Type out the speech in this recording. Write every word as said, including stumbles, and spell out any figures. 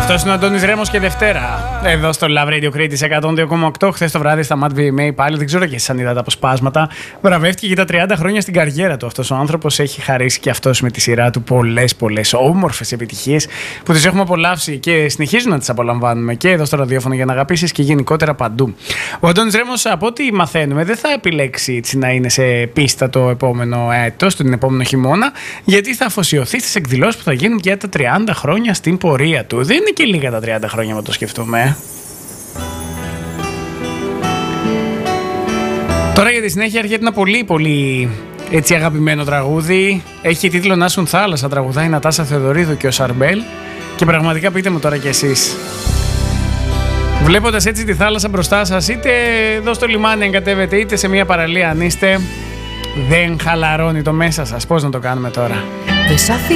Αυτός είναι ο Αντώνης Ρέμος και Δευτέρα. Εδώ στο Love Radio Crete εκατόν δύο κόμμα οκτώ. Χθες το βράδυ στα Mad βι εμ έι πάλι. Δεν ξέρω και εσείς αν είδατε αποσπάσματα. Βραβεύτηκε για τα τριάντα χρόνια στην καριέρα του. Αυτός ο άνθρωπος έχει χαρίσει και αυτός με τη σειρά του πολλές πολλές όμορφες επιτυχίες που τις έχουμε απολαύσει και συνεχίζουν να τις απολαμβάνουμε και εδώ στο ραδιόφωνο για να αγαπήσεις και γενικότερα παντού. Ο Αντώνης Ρέμος, από ό,τι μαθαίνουμε, δεν θα επιλέξει έτσι να είναι σε πίστα το επόμενο έτος, τον επόμενο χειμώνα, γιατί θα αφοσιωθεί στις εκδηλώσεις που θα γίνουν για τα τριάντα χρόνια στην πορεία του. Δεν είναι και λίγα τα τριάντα χρόνια, να το σκεφτούμε. Τώρα για τη συνέχεια έρχεται ένα πολύ πολύ έτσι αγαπημένο τραγούδι. Έχει τίτλο «Να σουν θάλασσα», τραγουδάει η Νατάσα Θεοδωρίδου και ο Σαρμπέλ. Και πραγματικά πείτε μου τώρα κι εσείς, βλέποντας έτσι τη θάλασσα μπροστά σας, είτε εδώ στο λιμάνι αν κατέβετε, είτε σε μια παραλία αν είστε, δεν χαλαρώνει το μέσα σας? Πώς να το κάνουμε τώρα? Δεν σ' αφήνω